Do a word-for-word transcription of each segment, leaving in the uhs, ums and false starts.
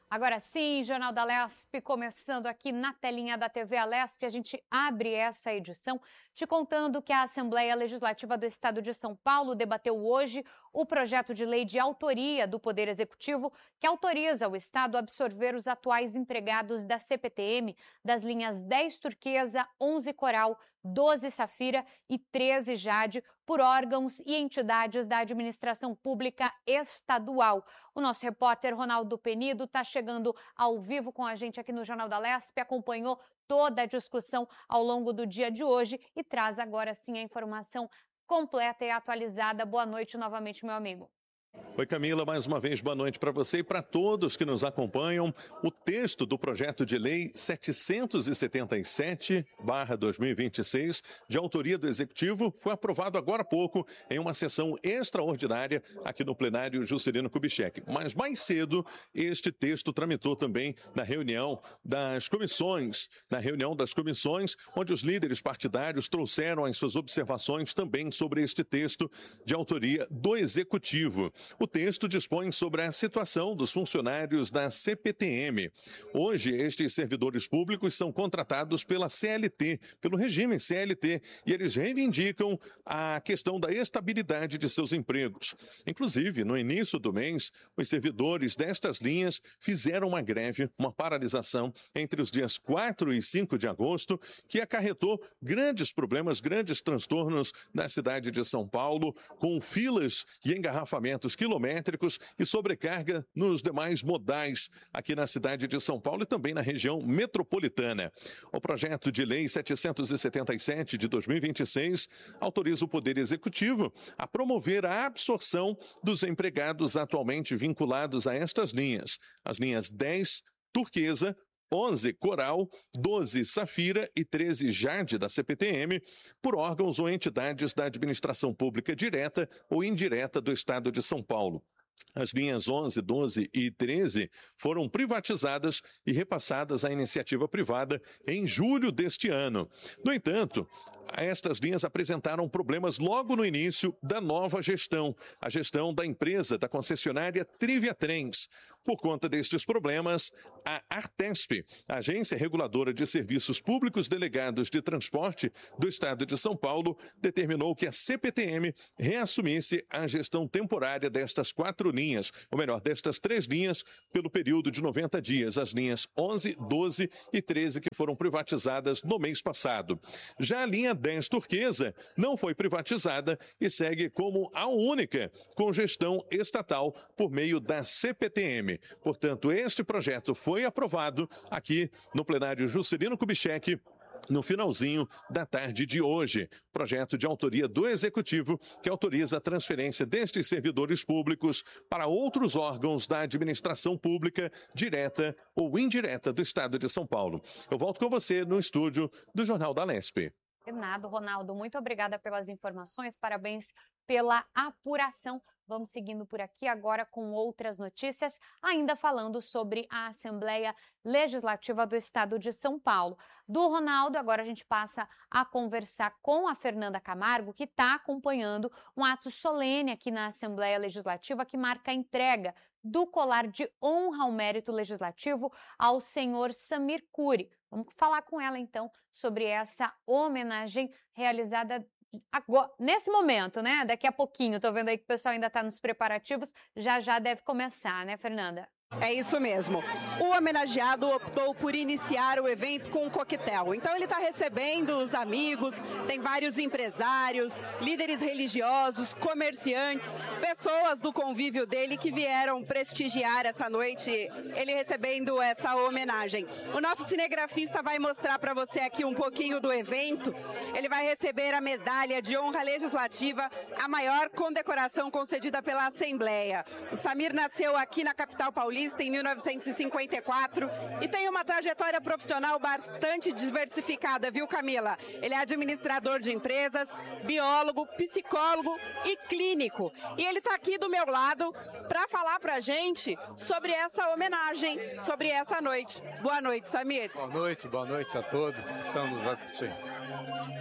Agora sim, Jornal da Lespe, começando aqui na telinha da T V Alesp, a gente abre essa edição te contando que a Assembleia Legislativa do Estado de São Paulo debateu hoje o projeto de lei de autoria do Poder Executivo que autoriza o Estado a absorver os atuais empregados da C P T M das linhas dez Turquesa, onze Coral, doze Safira e treze Jade por órgãos e entidades da administração pública estadual. O nosso repórter Ronaldo Penido está chegando ao vivo com a gente aqui no Jornal da Lespe, acompanhou toda a discussão ao longo do dia de hoje e traz agora sim a informação completa e atualizada. Boa noite novamente, meu amigo. Oi, Camila, mais uma vez boa noite para você e para todos que nos acompanham. O texto do projeto de lei setecentos e setenta e sete barra dois mil e vinte e seis, de autoria do Executivo, foi aprovado agora há pouco em uma sessão extraordinária aqui no plenário Juscelino Kubitschek. Mas mais cedo, este texto tramitou também na reunião das comissões, na reunião das comissões, onde os líderes partidários trouxeram as suas observações também sobre este texto de autoria do Executivo. O texto dispõe sobre a situação dos funcionários da C P T M. Hoje, estes servidores públicos são contratados pela C L T, pelo regime C L T, e eles reivindicam a questão da estabilidade de seus empregos. Inclusive, no início do mês, os servidores destas linhas fizeram uma greve, uma paralisação entre os dias quatro e cinco de agosto, que acarretou grandes problemas, grandes transtornos na cidade de São Paulo, com filas e engarrafamentos quilométricos e sobrecarga nos demais modais aqui na cidade de São Paulo e também na região metropolitana. O projeto de lei setecentos e setenta e sete de dois mil e vinte e seis autoriza o Poder Executivo a promover a absorção dos empregados atualmente vinculados a estas linhas, as linhas dez Turquesa, onze Coral, doze Safira e treze Jade da C P T M, por órgãos ou entidades da administração pública direta ou indireta do Estado de São Paulo. As linhas onze, doze e treze foram privatizadas e repassadas à iniciativa privada em julho deste ano. No entanto, estas linhas apresentaram problemas logo no início da nova gestão, a gestão da empresa, da concessionária Trivia Trens. Por conta destes problemas, a Artesp, a Agência Reguladora de Serviços Públicos Delegados de Transporte do Estado de São Paulo, determinou que a C P T M reassumisse a gestão temporária destas quatro linhas, ou melhor, destas três linhas, pelo período de noventa dias, as linhas onze, doze e treze que foram privatizadas no mês passado. Já a linha dez Turquesa não foi privatizada e segue como a única com gestão estatal por meio da C P T M. Portanto, este projeto foi aprovado aqui no plenário Juscelino Kubitschek no finalzinho da tarde de hoje. Projeto de autoria do Executivo que autoriza a transferência destes servidores públicos para outros órgãos da administração pública, direta ou indireta do Estado de São Paulo. Eu volto com você no estúdio do Jornal da Lespe. De nada, Ronaldo. Muito obrigada pelas informações, parabéns pela apuração. Vamos seguindo por aqui agora com outras notícias, ainda falando sobre a Assembleia Legislativa do Estado de São Paulo. Do Ronaldo, agora a gente passa a conversar com a Fernanda Camargo, que está acompanhando um ato solene aqui na Assembleia Legislativa que marca a entrega do colar de honra ao mérito legislativo ao senhor Samir Curi. Vamos falar com ela, então, sobre essa homenagem realizada agora, nesse momento, né? Daqui a pouquinho, tô vendo aí que o pessoal ainda está nos preparativos, já já deve começar, né, Fernanda? É isso mesmo. O homenageado optou por iniciar o evento com um coquetel. Então ele está recebendo os amigos, tem vários empresários, líderes religiosos, comerciantes, pessoas do convívio dele que vieram prestigiar essa noite, ele recebendo essa homenagem. O nosso cinegrafista vai mostrar para você aqui um pouquinho do evento. Ele vai receber a medalha de honra legislativa, a maior condecoração concedida pela Assembleia. O Samir nasceu aqui na capital paulista em mil novecentos e cinquenta e quatro e tem uma trajetória profissional bastante diversificada, viu, Camila? Ele é administrador de empresas, biólogo, psicólogo e clínico. E ele está aqui do meu lado para falar para a gente sobre essa homenagem, sobre essa noite. Boa noite, Samir. Boa noite, boa noite a todos que estão nos assistindo.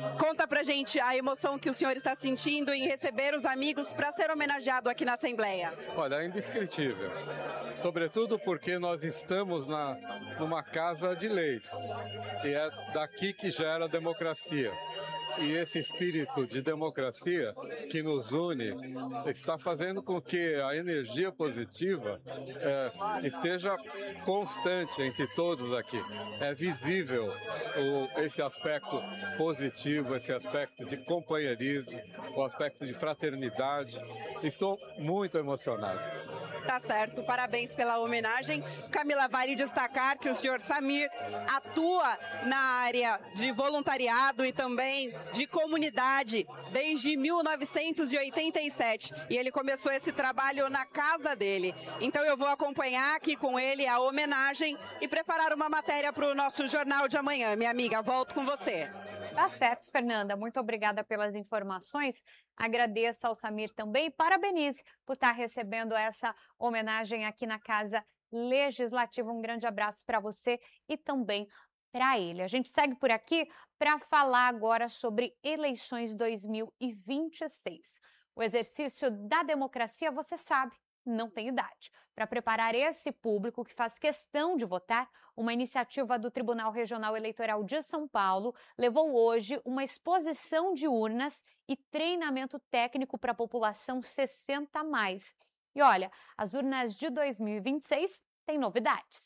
Conta pra gente a emoção que o senhor está sentindo em receber os amigos para ser homenageado aqui na Assembleia. Olha, é indescritível. Sobretudo porque nós estamos na, numa casa de leis. E é daqui que gera a democracia. E esse espírito de democracia que nos une está fazendo com que a energia positiva é, esteja constante entre todos aqui. É visível o, esse aspecto positivo, esse aspecto de companheirismo, o aspecto de fraternidade. Estou muito emocionado. Tá certo, parabéns pela homenagem. Camila, vale destacar que o senhor Samir atua na área de voluntariado e também de comunidade desde mil novecentos e oitenta e sete. E ele começou esse trabalho na casa dele. Então eu vou acompanhar aqui com ele a homenagem e preparar uma matéria para o nosso jornal de amanhã. Minha amiga, volto com você. Tá certo, Fernanda. Muito obrigada pelas informações. Agradeço ao Samir também e parabenize por estar recebendo essa homenagem aqui na Casa Legislativa. Um grande abraço para você e também para ele. A gente segue por aqui para falar agora sobre eleições dois mil e vinte e seis. O exercício da democracia, você sabe, não tem idade. Para preparar esse público que faz questão de votar, uma iniciativa do Tribunal Regional Eleitoral de São Paulo levou hoje uma exposição de urnas e treinamento técnico para a população sessenta a mais. E olha, as urnas de dois mil e vinte e seis têm novidades.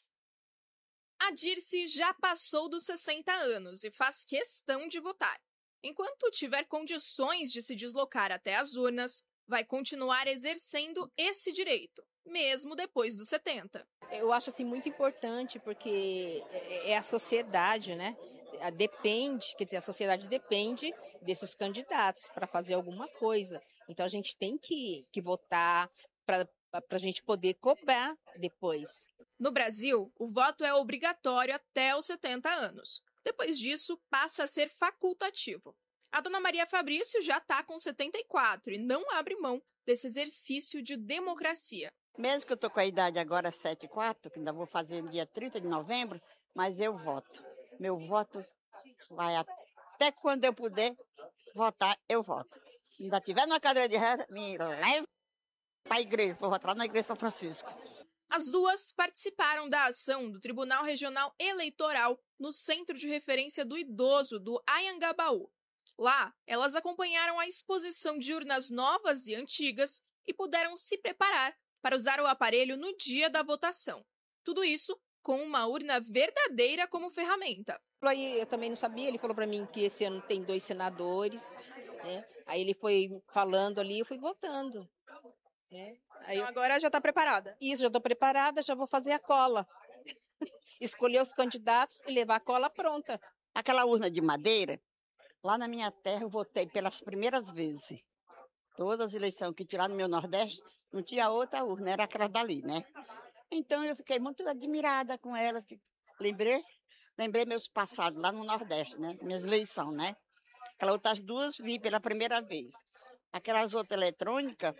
A Dirce já passou dos sessenta anos e faz questão de votar. Enquanto tiver condições de se deslocar até as urnas, vai continuar exercendo esse direito, mesmo depois dos setenta. Eu acho assim muito importante porque é a sociedade, né? Depende, quer dizer, a sociedade depende desses candidatos para fazer alguma coisa. Então a gente tem que, que votar para a gente poder cobrar depois. No Brasil, o voto é obrigatório até os setenta anos. Depois disso, passa a ser facultativo. A dona Maria Fabrício já está com setenta e quatro e não abre mão desse exercício de democracia. Mesmo que eu estou com a idade agora setenta e quatro, que ainda vou fazer no dia trinta de novembro, mas eu voto. Meu voto vai até quando eu puder votar, eu voto. Se ainda tiver na cadeira de ré, me leve para a igreja, vou votar na igreja São Francisco. As duas participaram da ação do Tribunal Regional Eleitoral no Centro de Referência do Idoso do Anhangabaú. Lá, elas acompanharam a exposição de urnas novas e antigas e puderam se preparar para usar o aparelho no dia da votação. Tudo isso com uma urna verdadeira como ferramenta. Aí eu também não sabia, ele falou para mim que esse ano tem dois senadores, né? Aí ele foi falando ali, eu fui votando. Né? Aí então agora já está preparada? Isso, já estou preparada, já vou fazer a cola. Escolher os candidatos e levar a cola pronta. Aquela urna de madeira, lá na minha terra eu votei pelas primeiras vezes. Todas as eleições que tiraram no meu Nordeste, não tinha outra urna, era aquela dali, né? Então eu fiquei muito admirada com ela. Lembrei, lembrei meus passados lá no Nordeste, né? Minhas eleições, né? Aquelas outras duas vi pela primeira vez. Aquelas outras eletrônicas,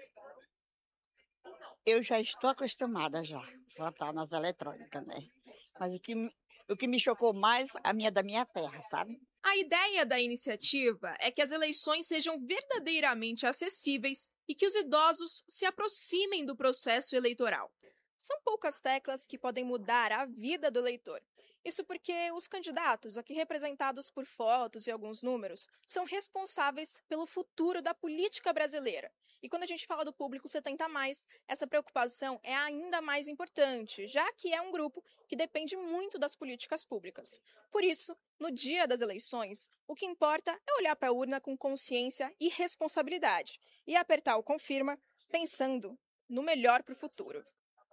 eu já estou acostumada já a votar nas eletrônicas, né? Mas o que, o que me chocou mais, a minha da minha terra, sabe? A ideia da iniciativa é que as eleições sejam verdadeiramente acessíveis e que os idosos se aproximem do processo eleitoral. São poucas teclas que podem mudar a vida do eleitor. Isso porque os candidatos, aqui representados por fotos e alguns números, são responsáveis pelo futuro da política brasileira. E quando a gente fala do público setenta a mais, essa preocupação é ainda mais importante, já que é um grupo que depende muito das políticas públicas. Por isso, no dia das eleições, o que importa é olhar para a urna com consciência e responsabilidade e apertar o confirma pensando no melhor para o futuro.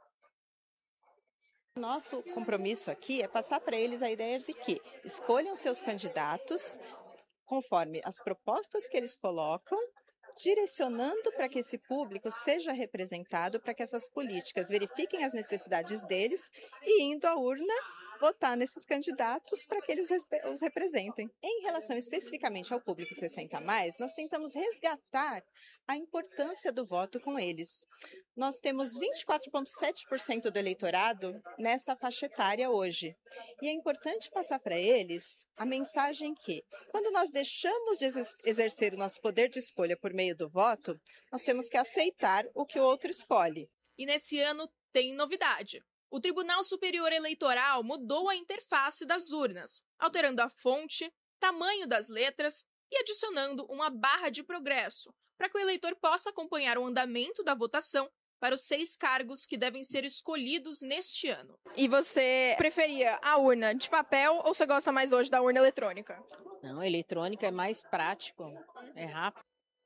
Nosso compromisso aqui é passar para eles a ideia de que escolham seus candidatos conforme as propostas que eles colocam, direcionando para que esse público seja representado, para que essas políticas verifiquem as necessidades deles e indo à urna votar nesses candidatos para que eles os representem. Em relação especificamente ao público sessenta a mais, nós tentamos resgatar a importância do voto com eles. Nós temos vinte e quatro vírgula sete por cento do eleitorado nessa faixa etária hoje. E é importante passar para eles a mensagem que, quando nós deixamos de exercer o nosso poder de escolha por meio do voto, nós temos que aceitar o que o outro escolhe. E nesse ano tem novidade. O Tribunal Superior Eleitoral mudou a interface das urnas, alterando a fonte, tamanho das letras e adicionando uma barra de progresso, para que o eleitor possa acompanhar o andamento da votação para os seis cargos que devem ser escolhidos neste ano. E você preferia a urna de papel ou você gosta mais hoje da urna eletrônica? Não, a eletrônica é mais prático, é rápido.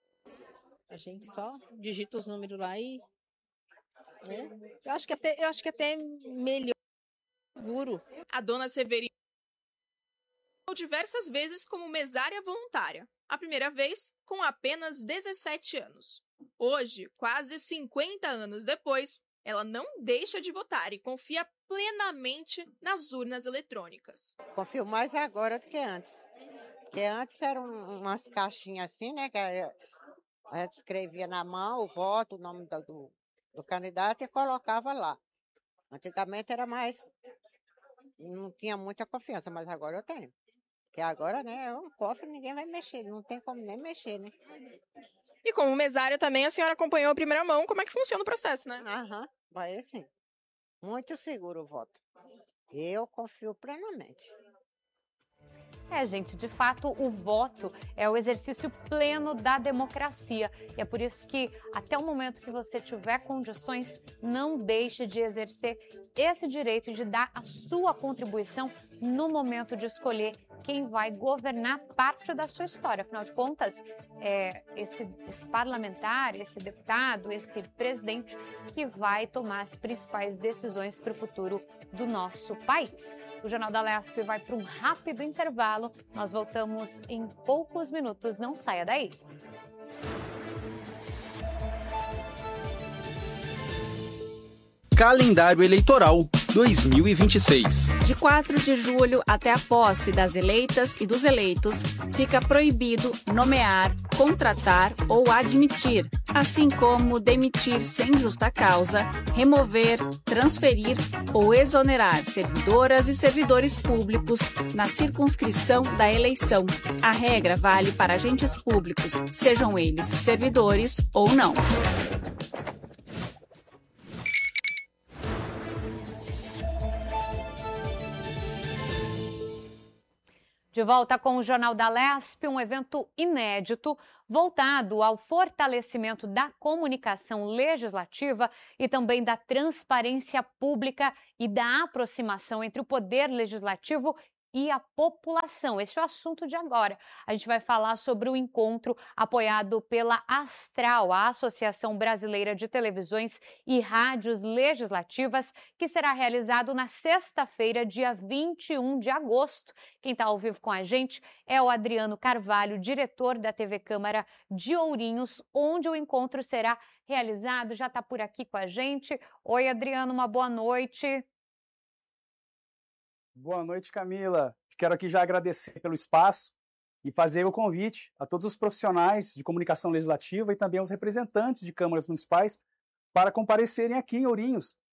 A gente só digita os números lá e... Né? Eu acho que até, eu acho que até melhor, seguro. A dona Severina diversas vezes como mesária voluntária. A primeira vez com apenas dezessete anos. Hoje, quase cinquenta anos depois, ela não deixa de votar e confia plenamente nas urnas eletrônicas. Confio mais agora do que antes. Porque antes eram umas caixinhas assim, né? Que a gente escrevia na mão o voto, o nome do, do, do candidato e colocava lá. Antigamente era mais... Não tinha muita confiança, mas agora eu tenho. Porque agora, né, é um cofre, ninguém vai mexer, não tem como nem mexer, né? E como mesária também, a senhora acompanhou a primeira mão como é que funciona o processo, né? Aham, vai sim. Muito seguro o voto. Eu confio plenamente. É, gente, de fato, o voto é o exercício pleno da democracia. E é por isso que, até o momento que você tiver condições, não deixe de exercer esse direito de dar a sua contribuição no momento de escolher quem vai governar parte da sua história. Afinal de contas, é esse, esse parlamentar, esse deputado, esse presidente que vai tomar as principais decisões para o futuro do nosso país. O Jornal da Lesp vai para um rápido intervalo. Nós voltamos em poucos minutos. Não saia daí. Calendário Eleitoral dois mil e vinte e seis. De quatro de julho até a posse das eleitas e dos eleitos, fica proibido nomear, contratar ou admitir, assim como demitir sem justa causa, remover, transferir ou exonerar servidoras e servidores públicos na circunscrição da eleição. A regra vale para agentes públicos, sejam eles servidores ou não. De volta com o Jornal da Lesp, um evento inédito voltado ao fortalecimento da comunicação legislativa e também da transparência pública e da aproximação entre o poder legislativo e a população. Esse é o assunto de agora. A gente vai falar sobre o encontro apoiado pela Astral, a Associação Brasileira de Televisões e Rádios Legislativas, que será realizado na sexta-feira, dia vinte e um de agosto. Quem está ao vivo com a gente é o Adriano Carvalho, diretor da T V Câmara de Ourinhos, onde o encontro será realizado. Já está por aqui com a gente. Oi, Adriano, uma boa noite. Boa noite, Camila. Quero aqui já agradecer pelo espaço e fazer o convite a todos os profissionais de comunicação legislativa e também aos representantes de câmaras municipais para comparecerem aqui em Ourinhos